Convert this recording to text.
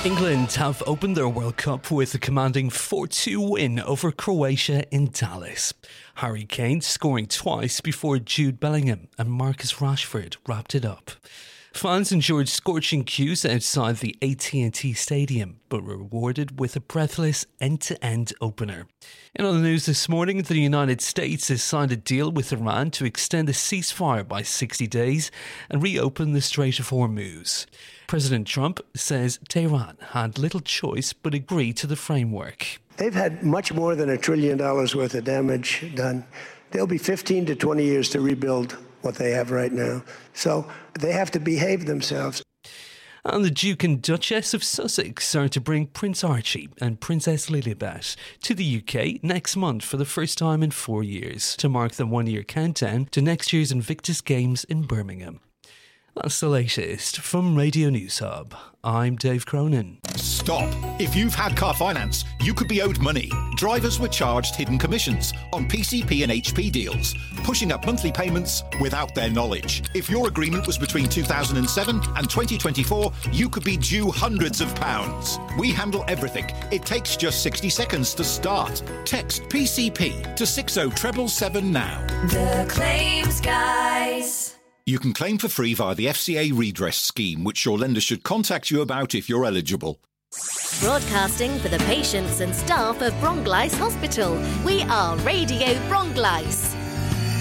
England have opened their World Cup with a commanding 4-2 win over Croatia in Dallas. Harry Kane scoring twice before Jude Bellingham and Marcus Rashford wrapped it up. Fans endured scorching queues outside the AT&T Stadium, but were rewarded with a breathless end-to-end opener. In other news this morning, the United States has signed a deal with Iran to extend the ceasefire by 60 days and reopen the Strait of Hormuz. President Trump says Tehran had little choice but agree to the framework. They've had much more than $1 trillion worth of damage done. There'll be 15 to 20 years to rebuild what they have right now. So they have to behave themselves. And the Duke and Duchess of Sussex are to bring Prince Archie and Princess Lilibet to the UK next month for the first time in 4 years to mark the one-year countdown to next year's Invictus Games in Birmingham. That's the latest from Radio News Hub. I'm Dave Cronin. Stop. If you've had car finance, you could be owed money. Drivers were charged hidden commissions on PCP and HP deals, pushing up monthly payments without their knowledge. If your agreement was between 2007 and 2024, you could be due hundreds of pounds. We handle everything. It takes just 60 seconds to start. Text PCP to 60777 now. The Claims Guys. You can claim for free via the FCA redress scheme, which your lender should contact you about if you're eligible. Broadcasting for the patients and staff of Bronglice Hospital. We are Radio Bronglice.